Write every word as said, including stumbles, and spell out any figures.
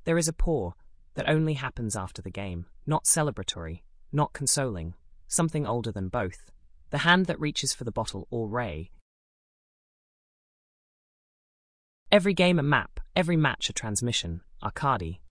There is a pour that only happens after the game, not celebratory, not consoling, something older than both. The hand that reaches for the bottle or ray. Every game a map, every match a transmission. Arcadi.